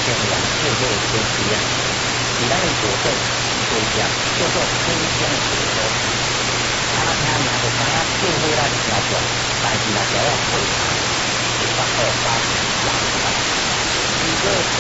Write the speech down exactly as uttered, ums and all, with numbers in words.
天然就会天气啊，其他的果冻果酱叫做天香果冻，他听名就知影就会咱听众，但是若想要配合，就发好发老法。如果听